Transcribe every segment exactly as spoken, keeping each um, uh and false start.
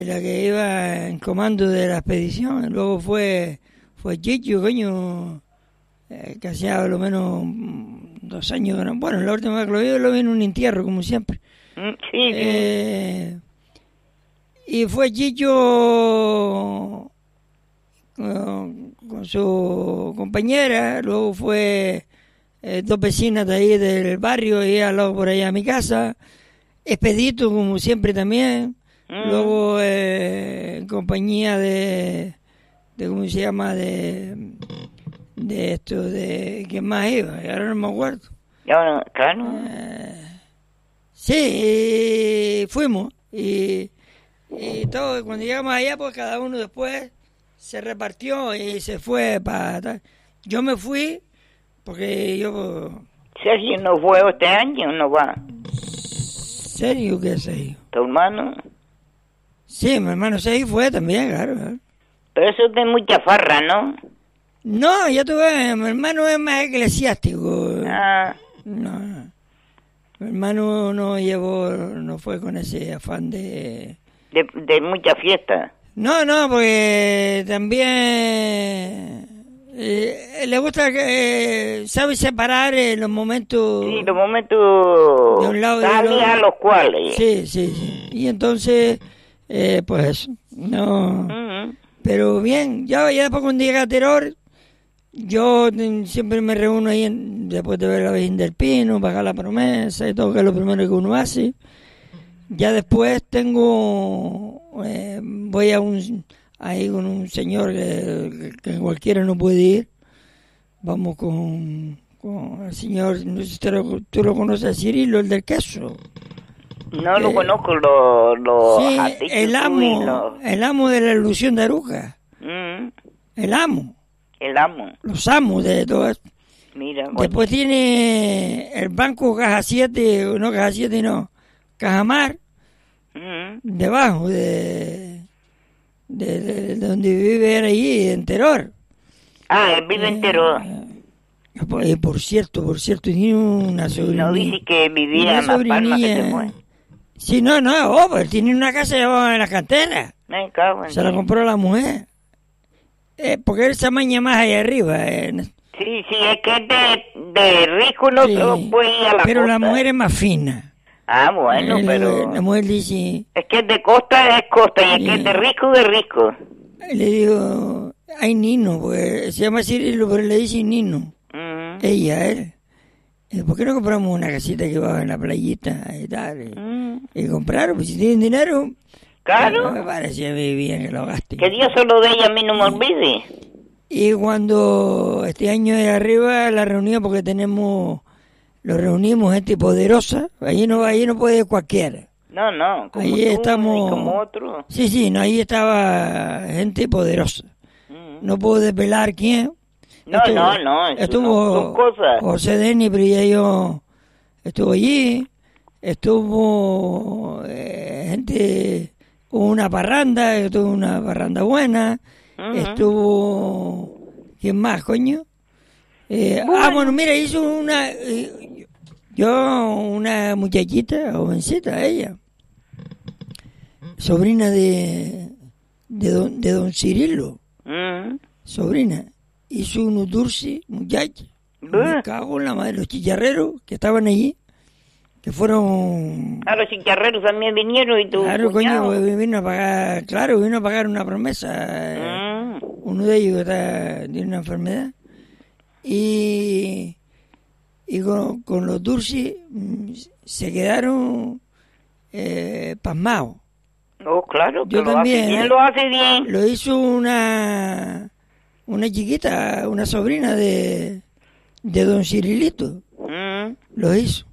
La que iba en comando de la expedición, luego fue fue Chicho, coño, eh, que hacía lo menos mm, dos años. que no- Bueno, la última vez que lo vi, lo vi en un entierro, como siempre. Mm, Sí, sí. Eh, y fue Chicho con, con su compañera, luego fue eh, dos vecinas de ahí del barrio, y al lado por allá a mi casa. Expedito, como siempre también. Mm. Luego, eh, en compañía de, de, ¿cómo se llama? De, de esto, de, ¿quién más iba? Ahora no me acuerdo. Ya no, claro. Eh, sí, y fuimos. Y, y todo, cuando llegamos allá, pues cada uno después se repartió y se fue para... Yo me fui porque yo... Sergio no fue este año, no va. ¿Serio qué sé yo? Tu hermano. Sí, mi hermano Sey fue también, claro. claro. Pero eso es de mucha farra, ¿no? No, ya tuve, mi hermano es más eclesiástico. Ah, No, no. Mi hermano no llevó, no fue con ese afán de... de, de mucha fiesta. No, no, porque también eh, le gusta que eh, sabe separar eh, los momentos Sí, los momentos de un lado y del tales otro. a los cuales. Sí, sí, sí. Y entonces, eh, pues eso, no... Mm. Pero bien, ya, ya después cuando llega Terror, yo mm, siempre me reúno ahí en- después de ver la Virgen del Pino, pagar la promesa y todo, que es lo primero que uno hace. Ya después tengo, eh, voy a un, ahí con un señor que, que cualquiera no puede ir. Vamos con, con el señor, no sé si te lo- tú lo conoces, a Cirilo, el del queso. No lo Eh, conozco, los lo, Sí, has dicho el tú y amo, lo- el amo de la ilusión de Aruca. Mm, El amo, el amo. los amos de todo esto. Mira, bueno. Después tiene el banco Caja siete, no Caja siete, no, Cajamar, Mm. debajo de, de, de- de donde vive él allí, en Terror. Ah, él vive entero. Y por, y por cierto, por cierto, tiene una sobrinilla. No dice que vivía una en Las Palmas, que se sobrinilla. fue. Sí, no, no, oh, pues tiene una casa debajo en la cantera. Me cago en Se la Dios. compró la mujer. Eh, porque él se amaña más allá arriba. eh, Sí, sí, es que de, de rico no sí. se lo puede ir a la Pero costa. la mujer es más fina. Ah, bueno, Eh, pero... La mujer dice... Es que de costa es costa y es Sí. que de rico es rico. Le digo, hay Nino, pues se llama Cirilo, pero le dice Nino. Mm. Ella, él. Eh, ¿Por qué no compramos una casita que va en la playita y tal? Y, Mm. y compraron, pues si tienen dinero. Claro. Me parece a mí bien que lo gasten. Que Dios solo de ella a mí no me olvide. Y cuando este año de arriba la reunión, porque tenemos, lo reunimos gente poderosa, allí no, allí no puede ir cualquiera. No, no, como Ahí tú estamos. y como otro. Sí, sí, no, ahí estaba gente poderosa. Mm. No puedo desvelar quién. No, Estuvo- no, no, eso Estuvo no son cosas. José Denis, pero ya yo estuvo allí. Estuvo eh, gente, hubo una parranda, estuvo una parranda buena. Ujú. Estuvo, ¿quién más, coño? Eh, Ah, bueno, mira, hizo una, eh, yo, una muchachita, jovencita, ella, sobrina de, de don, de don Cirilo, Mm. sobrina, hizo unos dulces, muchachos. Buh. Me cago en la madre, los chicharreros que estaban allí, que fueron... Ah, los chicharreros también vinieron y tu Claro, cuñado. coño, pues, vino a pagar, claro, vino a pagar una promesa. Mm. Uno de ellos está, tiene una enfermedad. Y, y con, con los dulces mm, se quedaron eh, pasmados. Oh, claro, que Yo lo también, hace bien, ¿eh? lo hace bien. Lo hizo una una chiquita, una sobrina de, de don Cirilito. Mm. Lo hizo.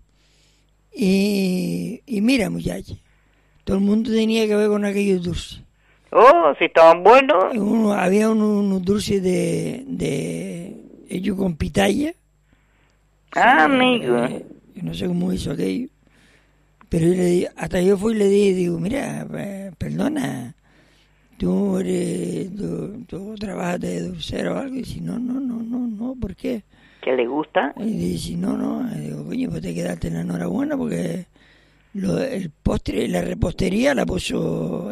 Y, y mira, muchacha, todo el mundo tenía que ver con aquellos dulces. Oh, si estaban buenos. Uno, había unos, unos dulces de, de hechos con pitaya. Ah, amigo. Eh, yo no sé cómo hizo aquello. Pero yo le di, hasta yo fui y le dije, digo, mira, eh, perdona, tú eres, tú, tú trabajas de dulcero o algo. Y dice, no, no, no, no, no, ¿por qué? ¿Que le gusta? Y dice, no, no, y digo, coño, pues te quedaste en la enhorabuena porque lo, el postre, la repostería la puso